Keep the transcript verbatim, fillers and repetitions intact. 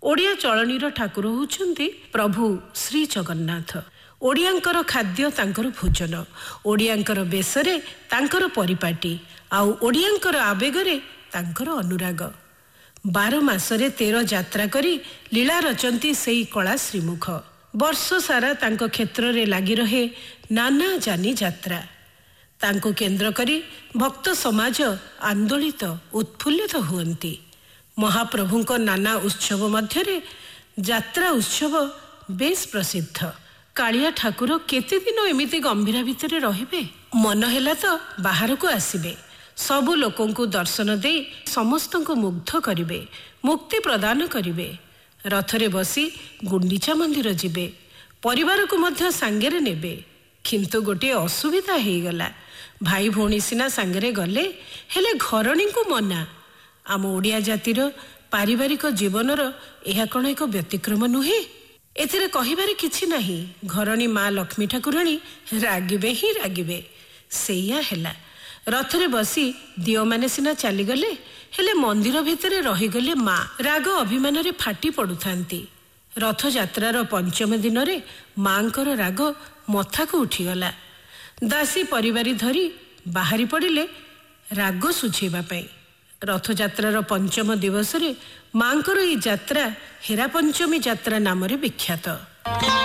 ओडिया चलनीर ठाकुर होउछन्ति प्रभु श्री जगन्नाथ। ओडियांकर खाद्य तांकर भोजन, ओडियांकर बेसरे तांकर परिपाटी, आउ ओडियांकर आवेगरे तांकर अनुराग। बार मासरे तेर यात्रा करी लीला रचंती सेई कला श्रीमुख। वर्ष सारा तांको क्षेत्र रे लागी रहे नाना जानी यात्रा। तांको केंद्र करी भक्त समाज आंदोलित उत्फुल्लित हुअन्ति। महाप्रभुंको नाना उत्सव मध्यरे यात्रा उत्सव बेस प्रसिद्ध। कालिया ठाकुर केते दिन एमिति गंभीरा भितरे रहिबे? मन हेला तो बाहर को आसिबे, सबु लोकंकु दर्शन दे समस्तंको मुग्ध करिबे, मुक्ति प्रदान करिबे। रथरे बसी गुंडीचा मंदिर जिबे, परिवार को मध्य सांगेरे नेबे। किंतु गोटे असुविधा हेई गला। भाई भौणी सिना सांगेरे गले, हेले घरणी को मना। आम ओडिया जातिर पारिवारिक जीवनर एहा कण एक व्यतिक्रम नुहे? एथिरे कहिबारे किछि नाही। घरणी माँ लक्ष्मी ठाकुराणी रागिबे ही रागिबे। सेया हेला। रथरे बसी दियो माने सिना चली गले, हेले मंदिर भितरे रही गले माँ। राग अभिमान रे फाटी पड़ुथांती। रथ यात्रार पंचम दिन रे मांकर राग मथा को उठीगला। दासी परिवारी धरी बाहरी पड़िले राग सुझेबा पई। रथ यात्रार पंचम दिवस रे मांकर ई यात्रा हेरा पंचमी यात्रा नाम रे विख्यात।